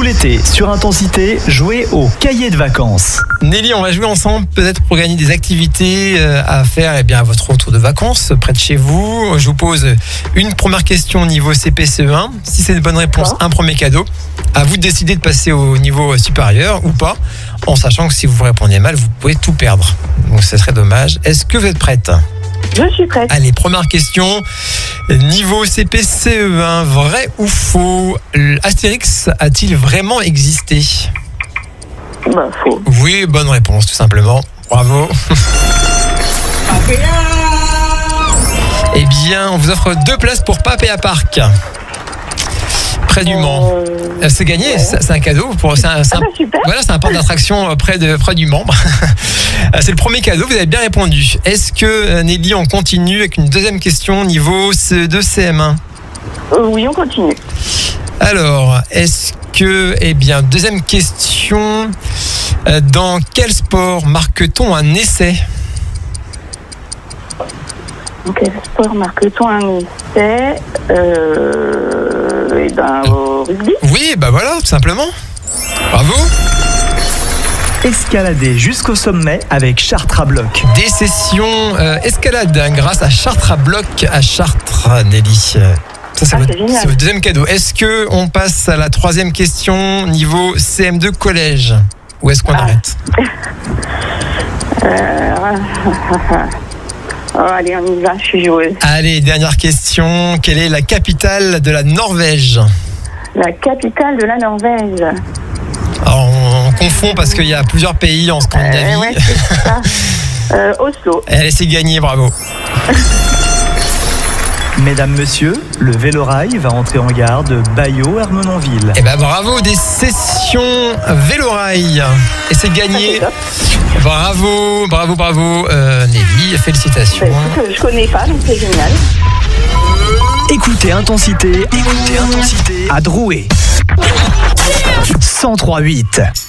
l'été, sur Intensité, jouez au cahier de vacances. Nelly, on va jouer ensemble peut-être pour gagner des activités à faire à votre retour de vacances près de chez vous. Je vous pose une première question au niveau CPCE1. Si c'est une bonne réponse, un premier cadeau. À vous de décider de passer au niveau supérieur ou pas, en sachant que si vous répondez mal, vous pouvez tout perdre. Donc ce serait dommage. Est-ce que vous êtes prête ? Je suis prête. Allez, première question. Niveau CPCE1, vrai ou faux, Astérix a-t-il vraiment existé ? Faux. Oui, bonne réponse, tout simplement. Bravo. Eh bien, on vous offre 2 places pour Papéa Park. Près du Mans. C'est gagné, ouais. C'est un cadeau. Super. Voilà, c'est un parc d'attraction près du Mans. C'est le premier cadeau, vous avez bien répondu. Est-ce que, Nelly, on continue avec une deuxième question niveau CE2 CM1 ? Oui, on continue. Alors, est-ce que, deuxième question, dans quel sport marque-t-on un essai ? Dans quel sport marque-t-on un essai ? Au rugby. Oui, voilà, tout simplement. Bravo. Escalader jusqu'au sommet avec Chartres à bloc. Des sessions escalade grâce à Chartres à bloc à Chartres, Nelly. Ça, c'est votre deuxième cadeau. Est-ce qu'on passe à la troisième question niveau CM2 collège ? Ou est-ce qu'on arrête ? Allez, on y va, je suis joueuse. Allez, dernière question. Quelle est la capitale de la Norvège ? La capitale de la Norvège. Alors, on confond parce qu'il y a plusieurs pays en Scandinavie. Ouais, c'est ça. Oslo. Allez, c'est gagné, bravo. Mesdames, messieurs, le Vélorail va entrer en gare de Bailleau-Ermenonville. Bravo, des sessions Vélorail. Et c'est gagné. Bravo, Nelly, félicitations. Je connais pas, donc c'est génial. Écoutez Intensité à Drouet. 103.8.